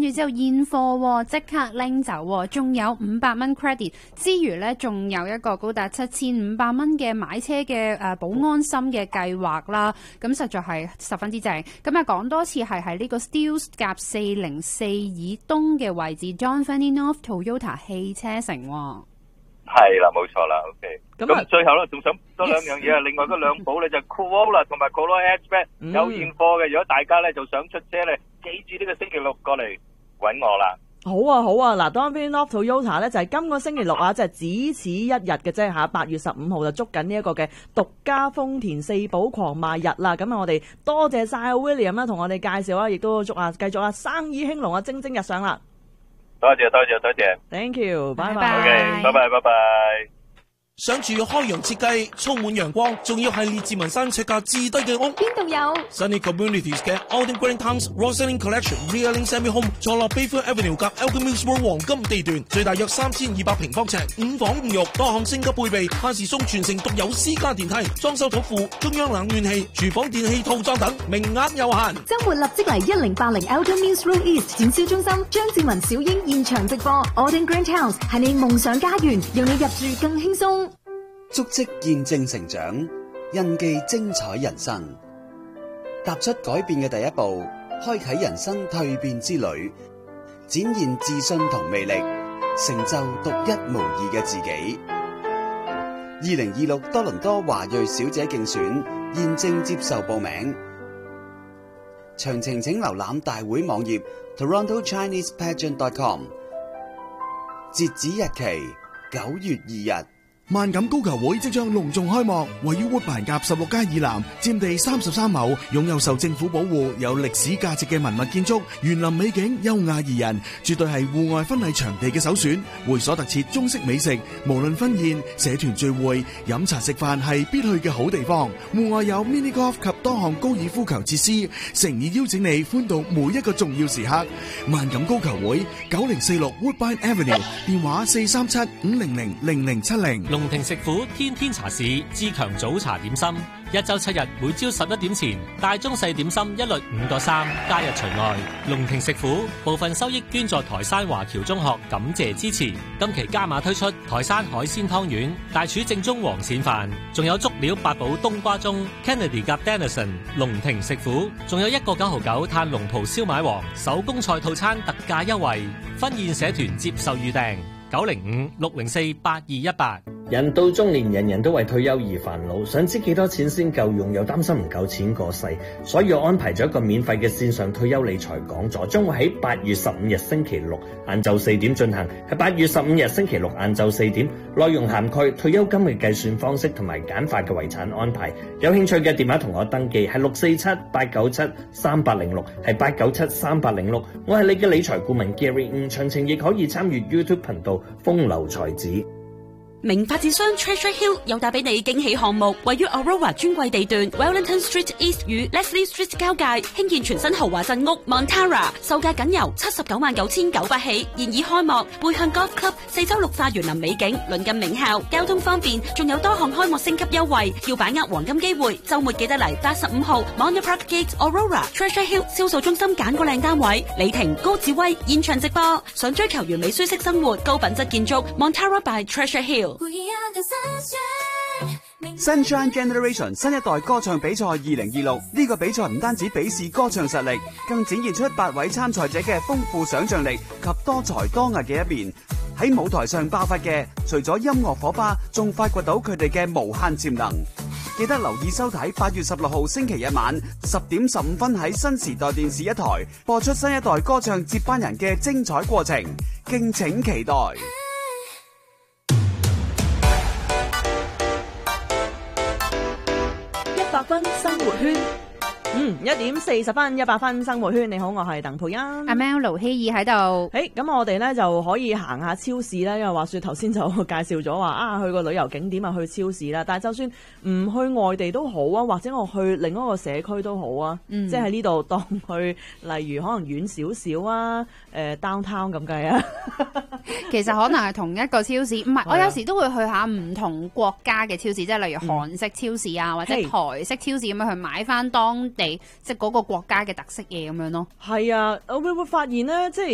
住之後現貨即刻拎走，仲有500蚊 credit 之餘呢，仲有一個高達7500蚊嘅買車嘅保安心嘅計劃啦。咁實在係十分之正。咁啊講多次係喺呢個 Steeles 甲404以東嘅位置 John Fanny North Toyota 汽車城。 係啦，冇錯啦 ，OK。咁最後咧，仲想多兩樣嘢啊！另外嗰兩部咧就 Corolla 同埋 Corolla Hatchback 有現貨嘅。如果大家咧就想出車咧，記住呢個星期六過嚟搵我啦。 好啊好啊，嗱 John Fanny North Toyota 咧就係今個星期六啊，就係只此一日嘅啫嚇，8月15號就捉緊呢一個嘅獨家豐田4寶狂賣日啦。咁啊，我哋多謝晒 William 啦，同我哋介紹啦，亦都祝繼續生意興隆啊，蒸蒸日上啦。 多謝 Thank you， 拜拜。 OK， 拜拜。 想住開揚設計，充滿陽光，仲要係列治文山尺價至低嘅屋。 邊度有 Sunny Communities 嘅 Alden Green Towns Roseland Collection Realing Semi Home 坐落 Bayfield Avenue 及 Alchemist World 黃金地段，最大約3200平方尺，5房5浴，多項升級配備，限時送全城獨有私家電梯，裝修土庫，中央冷暖氣，廚房電器套裝等，名額有限。 周末立即嚟1080 Alchemist Road East 展銷中心，張志文小英現場直播。Alden Green Towns 係你夢想家園，讓你入住更輕鬆。 足跡見證成長，印記精彩人生。踏出改變嘅第一步，開啟人生蛻變之旅，展現自信同魅力，成就獨一無二嘅自己。2026多倫多華裔小姐競選現正接受報名，詳情請瀏覽大會網頁 TorontoChinesePageant.com。截止日期9月2日。 萬錦高球會即將隆重開幕，位於活牌夾16街以南，佔地33畝，擁有受政府保護、有歷史價值嘅文物建築，園林美景優雅宜人，絕對係戶外婚禮場地嘅首選。會所特設中式美食，無論婚宴、社團聚會、飲茶食飯係必去嘅好地方。戶外有 mini golf 及多項高爾夫球設施，誠意邀請你歡度每一個重要時刻。萬錦高球會9046 Woodbine Avenue， 電話437-500-0070。 龍庭食府天天茶市志強早茶點心，1周7日每朝11點前，大中細點心一律5個3，加日除外。龍庭食府部分收益捐助台山華僑中學，感謝支持。今期加碼推出台山海鮮湯圓、大廚正宗黃鱔飯，仲有足料八寶冬瓜盅 Kennedy 夾 Denison。龍庭食府仲有1個9.99嘆龍袍燒賣王手工菜套餐特價優惠，婚宴社團接受預訂905-604-8218。 人到中年，人人都為退休而煩惱，想知幾多錢先夠用，又擔心唔夠錢過世，所以我安排咗一個免費嘅線上退休理財講座，將會喺8月15日星期六晏晝4點進行，係8月15日星期六晏晝4點，內容涵蓋退休金嘅計算方式同埋簡化嘅遺產安排。有興趣嘅電話同我登記係647-897-3806，係897-3806。我係你嘅理財顧問 Gary， 詳情亦可以參與 YouTube 頻道風流才子。 名發展商 Treasure Hill 又帶俾你驚喜項目，位於 Aurora 專櫃地段 Wellington Street East 與 Leslie Street 交界，興建全新豪華鎮屋 Montara， 售價僅由799900起，現已開幕。背向 Golf Club 4周綠化園林美景，鄰近名校，交通方便，仲有多項開幕升級優惠，要把握黃金機會。週末記得嚟85號 Montara Park Gate Aurora Treasure Hill 銷售中心揀個靚單位。李婷、高志威現場直播，想追求完美舒適生活、高品質建築 Montara by Treasure Hill。 Sunshine Generation 新一代歌唱比賽2026，呢個比賽唔單止比試歌唱實力，更展現出8位參賽者嘅豐富想象力及多才多藝嘅一面。喺舞台上爆發嘅，除咗音樂火花，仲發掘到佢哋嘅無限潛能。記得留意收睇8月16號星期日晚10點15分喺新時代電視一台播出新一代歌唱接班人嘅精彩過程，敬請期待。 100分生活圈，1點40分，100分生活圈。你好，我係鄧佩欣。 阿 Mel 盧希爾喺度。 咁我哋咧就可以行下超市啦，因為話說頭先就介紹咗話去個旅遊景點啊，去超市啦。但係就算唔去外地都好啊，或者我去另一個社區都好啊，即係喺呢度當去，例如可能遠少少啊，downtown 咁計啊。 其實可能係同一個超市，唔係我有時都會去下唔同國家嘅超市，即係例如韓式超市啊，或者台式超市咁樣去買翻當地即係嗰個國家嘅特色嘢咁樣咯。 係啊，我會發現咧，即係